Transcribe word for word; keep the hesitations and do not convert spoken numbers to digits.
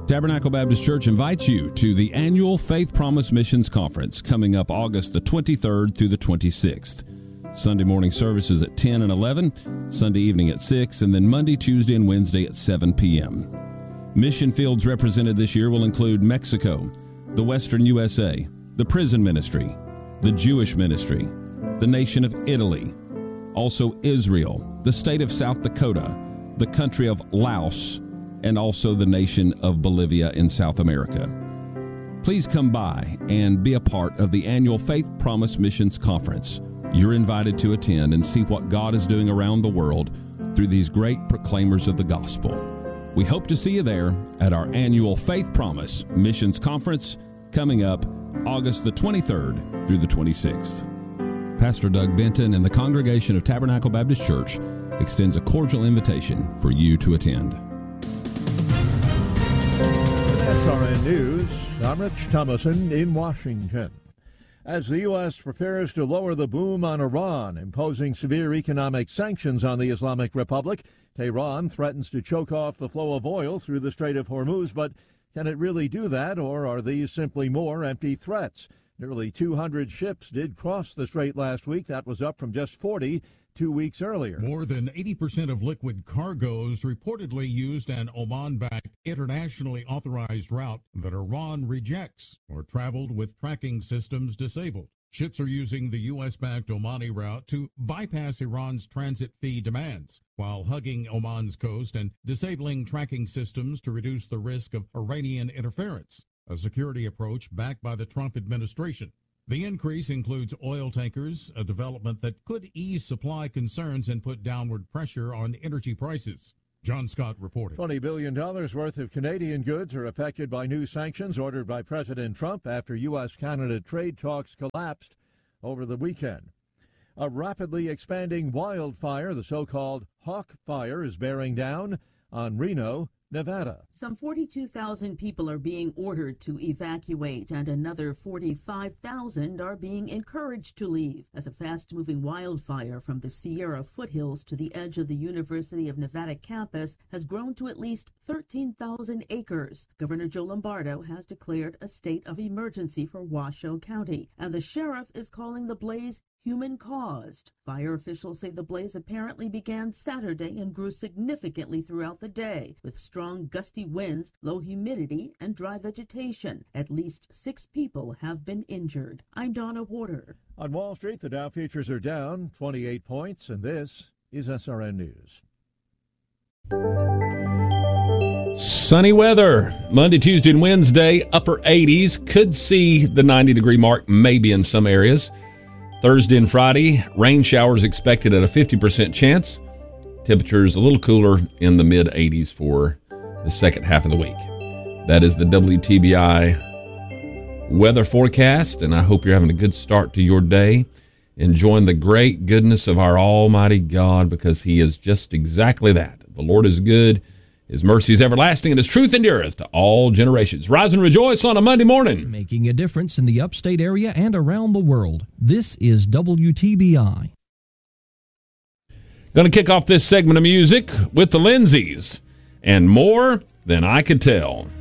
Tabernacle Baptist Church invites you to the annual Faith Promise Missions Conference coming up August the twenty-third through the twenty-sixth. Sunday morning services at ten and eleven, Sunday evening at six, and then Monday, Tuesday, and Wednesday at seven p.m. Mission fields represented this year will include Mexico, the Western U S A, the prison ministry, the Jewish ministry, the nation of Italy, also Israel, the state of South Dakota, the country of Laos, and also the nation of Bolivia in South America. Please come by and be a part of the annual Faith Promise Missions Conference. You're invited to attend and see what God is doing around the world through these great proclaimers of the gospel. We hope to see you there at our annual Faith Promise Missions Conference coming up August the twenty-third through the twenty-sixth. Pastor Doug Benton and the congregation of Tabernacle Baptist Church extends a cordial invitation for you to attend. S R N News, I'm Rich Thomason in Washington. As the U S prepares to lower the boom on Iran, imposing severe economic sanctions on the Islamic Republic, Tehran threatens to choke off the flow of oil through the Strait of Hormuz, but can it really do that, or are these simply more empty threats? Nearly two hundred ships did cross the strait last week. That was up from just forty two weeks earlier. More than eighty percent of liquid cargoes reportedly used an Oman-backed internationally authorized route that Iran rejects or traveled with tracking systems disabled. Ships are using the U S-backed Omani route to bypass Iran's transit fee demands while hugging Oman's coast and disabling tracking systems to reduce the risk of Iranian interference, a security approach backed by the Trump administration. The increase includes oil tankers, a development that could ease supply concerns and put downward pressure on energy prices. John Scott reported. twenty billion dollars worth of Canadian goods are affected by new sanctions ordered by President Trump after U S Canada trade talks collapsed over the weekend. A rapidly expanding wildfire, the so-called Hawk Fire, is bearing down on Reno, Nevada. Some forty-two thousand people are being ordered to evacuate, and another forty-five thousand are being encouraged to leave as a fast-moving wildfire from the Sierra foothills to the edge of the University of Nevada campus has grown to at least thirteen thousand acres. Governor Joe Lombardo has declared a state of emergency for Washoe County, and the sheriff is calling the blaze human-caused. Fire officials say the blaze apparently began Saturday and grew significantly throughout the day, with strong gusty winds, low humidity, and dry vegetation. At least six people have been injured. I'm Donna Warder. On Wall Street, the Dow futures are down twenty-eight points, and this is S R N News. Sunny weather. Monday, Tuesday, and Wednesday, upper eighties. Could see the ninety-degree mark maybe in some areas. Thursday and Friday, rain showers expected at a fifty percent chance. Temperatures a little cooler in the mid-eighties for the second half of the week. That is the W T B I weather forecast, and I hope you're having a good start to your day, enjoying the great goodness of our Almighty God, because He is just exactly that. The Lord is good. His mercy is everlasting, and His truth endureth to all generations. Rise and rejoice on a Monday morning. Making a difference in the upstate area and around the world. This is W T B I. Going to kick off this segment of music with the Lindsays and More Than I Could Tell.